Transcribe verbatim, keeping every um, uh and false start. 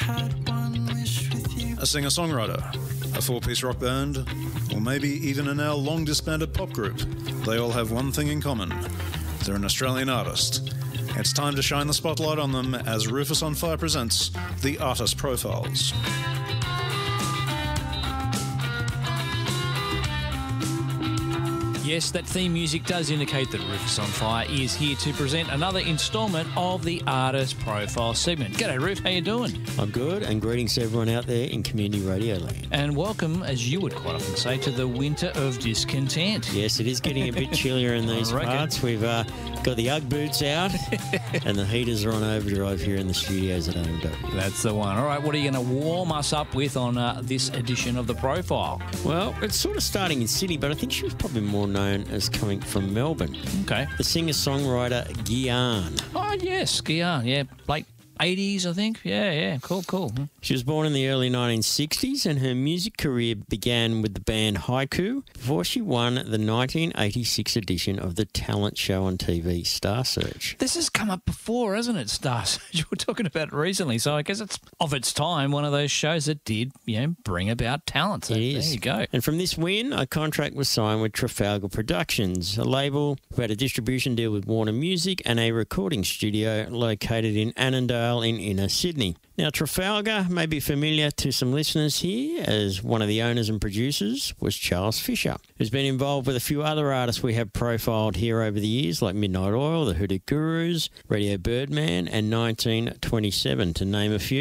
A singer-songwriter, a four-piece rock band, or maybe even a now long-disbanded pop group. They all have one thing in common. They're an Australian artist. It's time to shine the spotlight on them as Rufus on Fire presents the Artist Profiles. Yes, that theme music does indicate that Rufus on Fire is here to present another instalment of the Artist Profile segment. G'day, Ruf. How you doing? I'm good, and greetings to everyone out there in community radio land. And welcome, as you would quite often say, to the winter of discontent. Yes, it is getting a bit chillier in these parts. We've uh, got the Ugg boots out, and the heaters are on overdrive here in the studios at A M W. That's the one. All right, what are you going to warm us up with on uh, this edition of the Profile? Well, it's sort of starting in Sydney, but I think she was probably more known as coming from Melbourne. Okay. The singer-songwriter Gyan. Oh, yes, Gyan. Yeah, late eighties, I think. Yeah, yeah. Cool, cool. She was born in the early nineteen sixties, and her music career began with the band Haiku before she won the nineteen eighty-six edition of the talent show on T V Star Search. This has come up before, hasn't it, Star Search? We're talking about it recently, so I guess it's of its time one of those shows that did, you know, bring about talent. So it there is. you go. And from this win, a contract was signed with Trafalgar Productions, a label who had a distribution deal with Warner Music and a recording studio located in Annandale in inner Sydney. Now, Trafalgar may be familiar to some listeners here, as one of the owners and producers was Charles Fisher, who's been involved with a few other artists we have profiled here over the years, like Midnight Oil, the Hoodoo Gurus, Radio Birdman, and nineteen twenty-seven, to name a few.